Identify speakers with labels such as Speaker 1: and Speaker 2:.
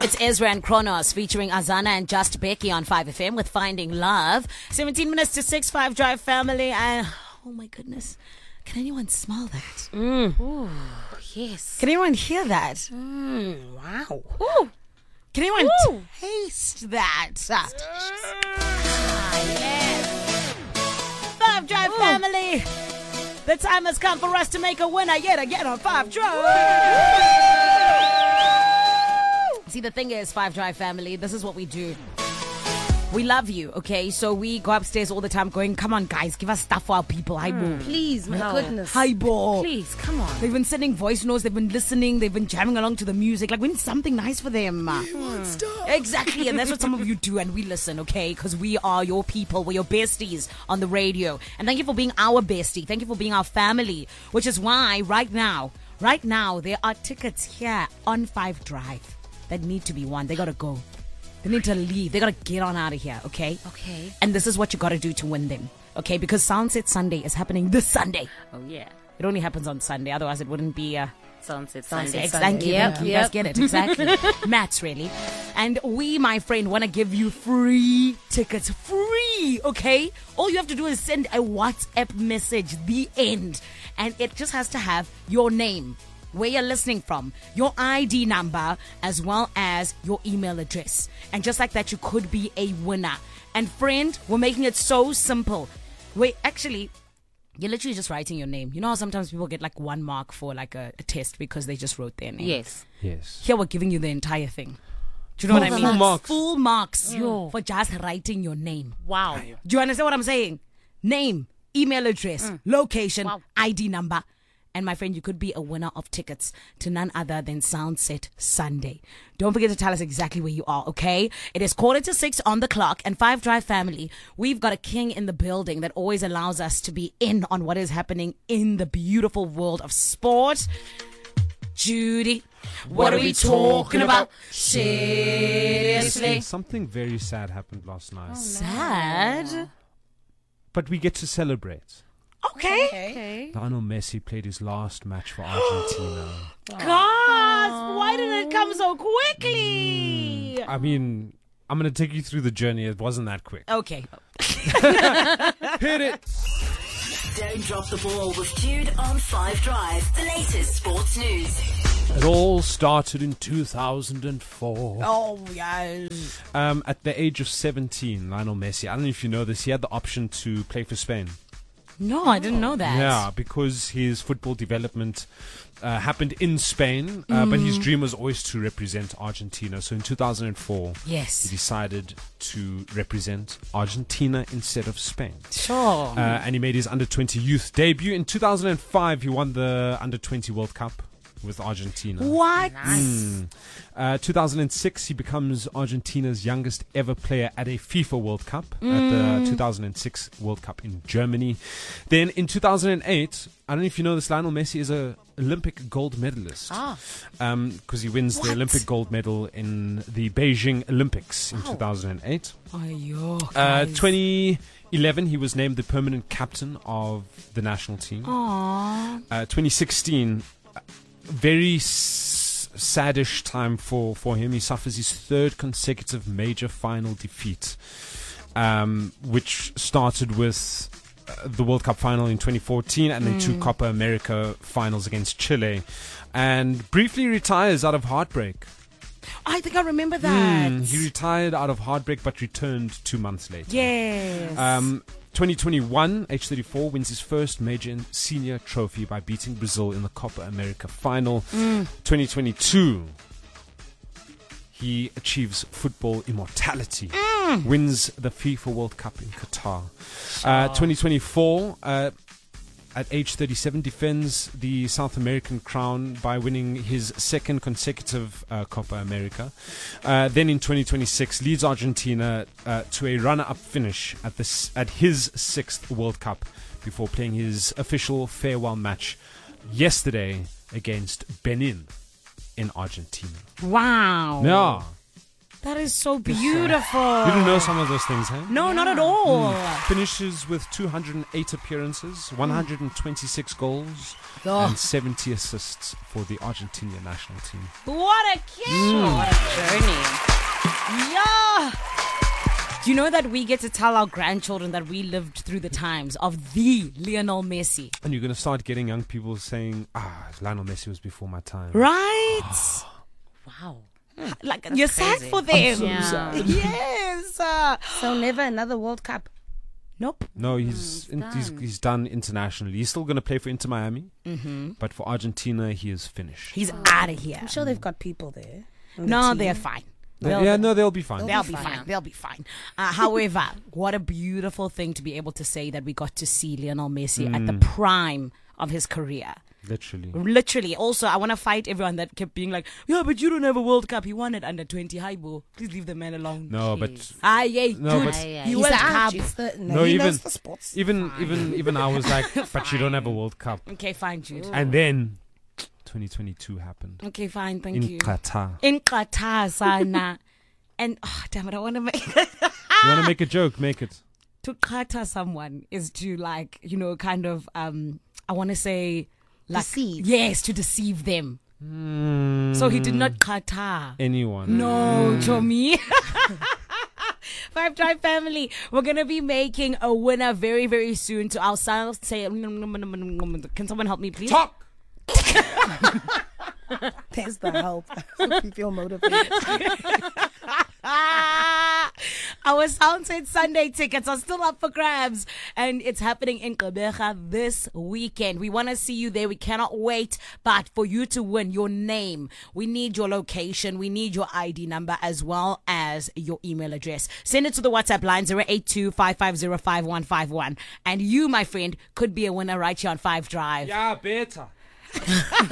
Speaker 1: It's Ezra and Kronos featuring Azana and Just Becky on 5FM with Finding Love. 17 minutes to 6, 5 Drive family. And oh my goodness, can anyone smell that?
Speaker 2: Ooh, yes.
Speaker 1: Can anyone hear that?
Speaker 2: Wow.
Speaker 1: Ooh. Can anyone taste that? Yes. 5 Drive family. The time has come for us to make a winner yet again on 5 Drive. See, the thing is, 5 Drive family, this is what we do. We love you, okay? So we go upstairs all the time going, come on, guys, give us stuff for our people. Hi, boo.
Speaker 2: Please, my goodness.
Speaker 1: Hi, boo.
Speaker 2: Please, come on.
Speaker 1: They've been sending voice notes. They've been listening. They've been jamming along to the music. Like, we need something nice for them. Exactly. And that's what some of you do. And we listen, okay? Because we are your people. We're your besties on the radio. And thank you for being our bestie. Thank you for being our family. Which is why right now, there are tickets here on 5 Drive that need to be won. They got to go. They need to leave. They got to get on out of here, okay?
Speaker 2: Okay.
Speaker 1: And this is what you got to do to win them, okay? Because Soundset Sunday is happening this Sunday.
Speaker 2: Oh, yeah.
Speaker 1: It only happens on Sunday. Otherwise, it wouldn't be
Speaker 2: Sunset Sunday.
Speaker 1: Thank you. You guys get it. Exactly. Maths, really. And we, my friend, want to give you free tickets. Free, okay? All you have to do is send a WhatsApp message, the end. And it just has to have your name, where you're listening from, your ID number, as well as your email address. And just like that, you could be a winner. And friend, we're making it so simple. You're literally just writing your name. You know how sometimes people get like 1 mark for like a test because they just wrote their name?
Speaker 2: Yes.
Speaker 1: Here we're giving you the entire thing. Do you know what I mean? Full marks for just writing your name.
Speaker 2: Wow.
Speaker 1: Do you understand what I'm saying? Name, email address, location, ID number. And my friend, you could be a winner of tickets to none other than Soundset Sunday. Don't forget to tell us exactly where you are, okay? It is 5:45 on the clock, and 5 Drive family, we've got a king in the building that always allows us to be in on what is happening in the beautiful world of sport. Judy, what are we talking about? Seriously?
Speaker 3: Something very sad happened last night.
Speaker 1: Sad?
Speaker 3: But we get to celebrate.
Speaker 1: Okay.
Speaker 3: Lionel Messi played his last match for Argentina.
Speaker 1: God, why did it come so quickly?
Speaker 3: I mean, I'm going to take you through the journey. It wasn't that quick.
Speaker 1: Okay.
Speaker 3: Hit it.
Speaker 4: Don't drop the ball with Jude on 5 Drive. The latest sports news.
Speaker 3: It all started in 2004.
Speaker 1: Oh, yes.
Speaker 3: At the age of 17, Lionel Messi, I don't know if you know this, he had the option to play for Spain.
Speaker 1: No, I didn't know that.
Speaker 3: Yeah, because his football development happened in Spain, but his dream was always to represent Argentina. So in 2004, he decided to represent Argentina instead of Spain.
Speaker 1: Sure.
Speaker 3: And he made his under-20 youth debut. In 2005, he won the under-20 World Cup with Argentina.
Speaker 1: What?
Speaker 2: Nice.
Speaker 3: 2006, he becomes Argentina's youngest ever player at a FIFA World Cup, at the 2006 World Cup in Germany. Then in 2008, I don't know if you know this, Lionel Messi is an Olympic gold medalist. Because he wins the Olympic gold medal in the Beijing Olympics in 2008. 2011, he was named the permanent captain of the national team. 2016, very saddish time for him. He suffers his 3rd consecutive major final defeat, which started with the World Cup final in 2014 and then 2 Copa America finals against Chile, and briefly retires out of heartbreak.
Speaker 1: I think I remember that.
Speaker 3: He retired out of heartbreak but returned 2 months later.
Speaker 1: Yes.
Speaker 3: 2021, age 34, wins his first major senior trophy by beating Brazil in the Copa America final. 2022, he achieves football immortality, wins the FIFA World Cup in Qatar. 2024, at age 37, defends the South American crown by winning his 2nd consecutive Copa America. Then in 2026, leads Argentina to a runner-up finish at his 6th World Cup before playing his official farewell match yesterday against Benin in Argentina.
Speaker 1: Wow.
Speaker 3: Yeah.
Speaker 1: That is so beautiful.
Speaker 3: You didn't know some of those things, huh?
Speaker 1: No, not at all.
Speaker 3: Finishes with 208 appearances, 126 goals,
Speaker 1: Oh.
Speaker 3: and 70 assists for the Argentina national team.
Speaker 1: What a kid!
Speaker 2: What a journey.
Speaker 1: Yeah. Do you know that we get to tell our grandchildren that we lived through the times of the Lionel Messi?
Speaker 3: And you're going to start getting young people saying, Lionel Messi was before my time.
Speaker 1: Right?
Speaker 2: Wow.
Speaker 1: Like, you're sad
Speaker 2: crazy.
Speaker 1: for them.
Speaker 3: so
Speaker 2: Yeah.
Speaker 3: sad.
Speaker 1: Yes.
Speaker 2: So never another World Cup.
Speaker 1: Nope.
Speaker 3: No, he's done internationally. He's still going to play for Inter Miami, but for Argentina, he is finished.
Speaker 1: He's out of here.
Speaker 2: I'm sure they've got people there. on the
Speaker 1: No,
Speaker 2: team.
Speaker 1: they're fine.
Speaker 3: They'll be fine.
Speaker 1: They'll be
Speaker 2: fine.
Speaker 1: fine. They'll be fine. However, what a beautiful thing to be able to say that we got to see Lionel Messi at the prime of his career. Literally. Also, I want to fight everyone that kept being like, yeah, but you don't have a World Cup. He won it under 20. Hi, boo. Please leave the man alone.
Speaker 3: No, but
Speaker 1: Yeah,
Speaker 3: No,
Speaker 1: dude.
Speaker 3: but-
Speaker 1: He
Speaker 2: He's
Speaker 1: World
Speaker 2: the
Speaker 1: Cup.
Speaker 2: ouch. It's the,
Speaker 3: No,
Speaker 2: he
Speaker 3: even-
Speaker 2: knows the sports.
Speaker 3: even I was like, but you don't have a World Cup.
Speaker 1: Okay, fine, Jude.
Speaker 3: And then 2022 happened
Speaker 1: Okay, fine. Thank
Speaker 3: in
Speaker 1: you.
Speaker 3: Qatar.
Speaker 1: In Qatar, sana. And, damn it, I want to make...
Speaker 3: You want to make a joke? Make it.
Speaker 1: to Qatar someone is to, like, you know, kind of, I want to say... Like,
Speaker 2: Deceive.
Speaker 1: Yes, to deceive them. So he did not Qatar.
Speaker 3: Anyone.
Speaker 1: No, Tommy. Five Drive family, we're going to be making a winner very, very soon to ourselves. Say, can someone help me, please?
Speaker 3: Talk!
Speaker 2: There's the help. You feel motivated.
Speaker 1: Our Soundset Sunday tickets are still up for grabs, and it's happening in Gqeberha this weekend. We want to see you there. We cannot wait. But for you to win, your name, we need your location, we need your ID number, as well as your email address. Send it to the WhatsApp line 082-550-5151, and you, my friend, could be a winner right here on 5 Drive.
Speaker 3: Yeah, better.